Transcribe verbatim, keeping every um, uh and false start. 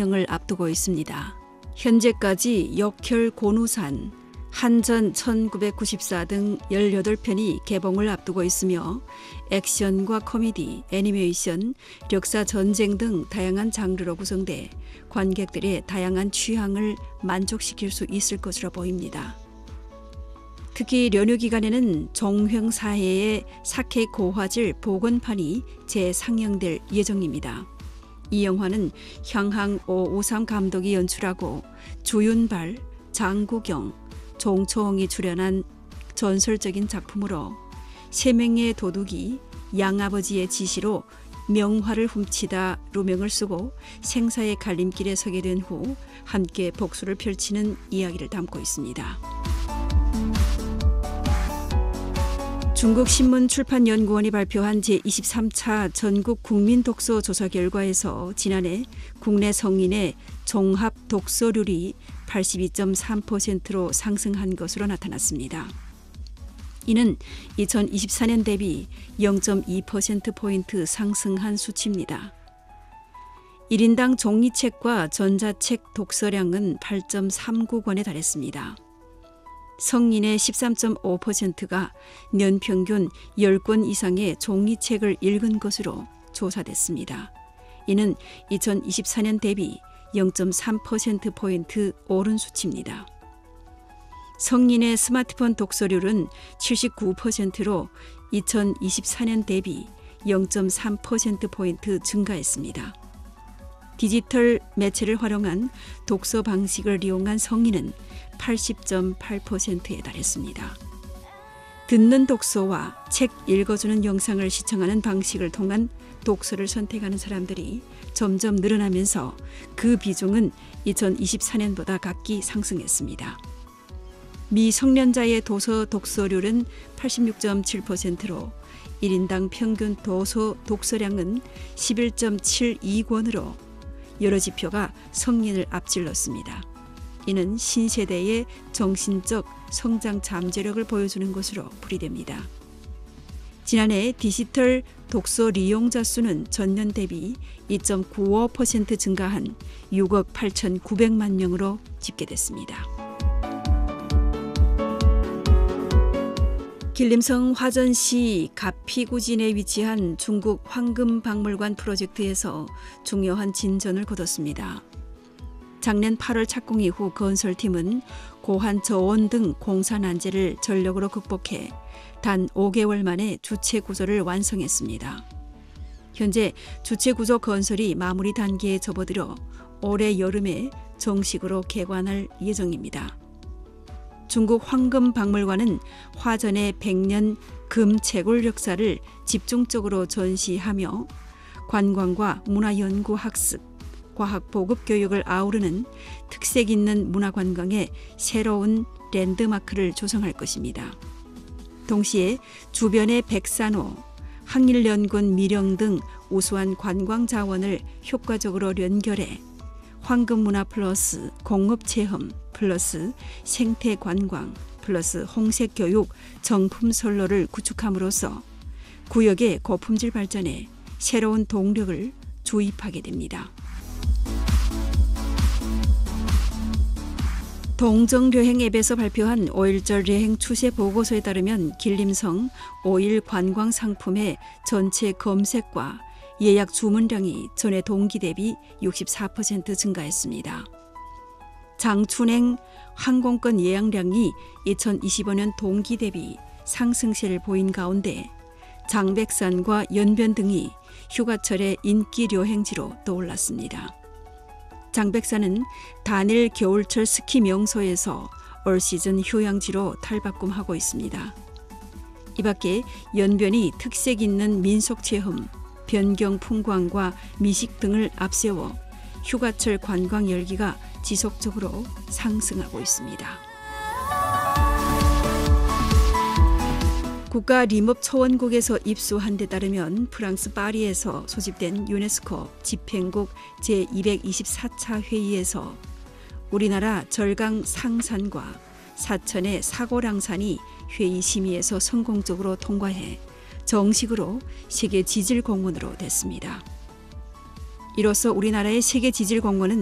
상영을 앞두고 있습니다. 현재까지 역혈 고누산, 한전 천구백구십사 등 열여덟 편이 개봉을 앞두고 있으며 액션과 코미디, 애니메이션, 역사 전쟁 등 다양한 장르로 구성돼 관객들의 다양한 취향을 만족시킬 수 있을 것으로 보입니다. 특히 연휴 기간에는 종횡사해의 사케 고화질 복원판이 재상영될 예정입니다. 이 영화는 향항 오백오십삼 감독이 연출하고 주윤발, 장국영, 종초홍이 출연한 전설적인 작품으로 세 명의 도둑이 양아버지의 지시로 명화를 훔치다 누명을 쓰고 생사의 갈림길에 서게 된 후 함께 복수를 펼치는 이야기를 담고 있습니다. 중국 신문출판연구원이 발표한 제이십삼 차 전국 국민 독서 조사 결과에서 지난해 국내 성인의 종합 독서률이 팔십이 점 삼 퍼센트로 상승한 것으로 나타났습니다. 이는 이천이십사 년 대비 영 점 이 퍼센트포인트 상승한 수치입니다. 일 인당 종이책과 전자책 독서량은 팔 점 삼구 권에 달했습니다. 성인의 십삼 점 오 퍼센트가 연평균 십 권 이상의 종이책을 읽은 것으로 조사됐습니다. 이는 이천이십사 년 대비 영 점 삼 퍼센트포인트 오른 수치입니다. 성인의 스마트폰 독서률은 칠십구 퍼센트로 이천이십사 년 대비 영 점 삼 퍼센트포인트 증가했습니다. 디지털 매체를 활용한 독서 방식을 이용한 성인은 팔십 점 팔 퍼센트에 달했습니다. 듣는 독서와 책 읽어주는 영상을 시청하는 방식을 통한 독서를 선택하는 사람들이 점점 늘어나면서 그 비중은 이천이십사 년보다 각기 상승했습니다. 미성년자의 도서 독서률은 팔십육 점 칠 퍼센트로 일 인당 평균 도서 독서량은 십일 점 칠이 권으로 여러 지표가 성인을 앞질렀습니다. 이는 신세대의 정신적 성장 잠재력을 보여주는 것으로 풀이됩니다. 지난해 디지털 독서 이용자 수는 전년 대비 이 점 구오 퍼센트 증가한 육억 팔천구백만 명으로 집계됐습니다. 길림성 화전시 가피구진에 위치한 중국 황금박물관 프로젝트에서 중요한 진전을 거뒀습니다. 작년 팔월 착공 이후 건설팀은 고한 저온 등 공사 난제를 전력으로 극복해 단 오 개월 만에 주체 구조를 완성했습니다. 현재 주체 구조 건설이 마무리 단계에 접어들어 올해 여름에 정식으로 개관할 예정입니다. 중국 황금박물관은 화전의 백 년 금채굴 역사를 집중적으로 전시하며 관광과 문화연구 학습, 과학 보급 교육을 아우르는 특색 있는 문화관광의 새로운 랜드마크를 조성할 것입니다. 동시에 주변의 백산호, 항일연군 미령 등 우수한 관광 자원을 효과적으로 연결해 황금문화 플러스 공업체험 플러스 생태관광 플러스 홍색교육 정품선로를 구축함으로써 구역의 고품질 발전에 새로운 동력을 주입하게 됩니다. 동정여행 앱에서 발표한 오일절 여행 추세 보고서에 따르면 길림성 오일 관광 상품의 전체 검색과 예약 주문량이 전해 동기 대비 육십사 퍼센트 증가했습니다. 장춘행 항공권 예약량이 이천이십오 년 동기 대비 상승세를 보인 가운데 장백산과 연변 등이 휴가철의 인기 여행지로 떠올랐습니다. 장백산은 단일 겨울철 스키 명소에서 올 시즌 휴양지로 탈바꿈하고 있습니다. 이 밖에 연변이 특색 있는 민속체험, 변경 풍광과 미식 등을 앞세워 휴가철 관광 열기가 지속적으로 상승하고 있습니다. 국가림업초원국에서 입수한 데 따르면 프랑스 파리에서 소집된 유네스코 집행국 제이백이십사 차 회의에서 우리나라 절강 상산과 사천의 사고랑산이 회의 심의에서 성공적으로 통과해 정식으로 세계 지질공원으로 됐습니다. 이로써 우리나라의 세계 지질공원은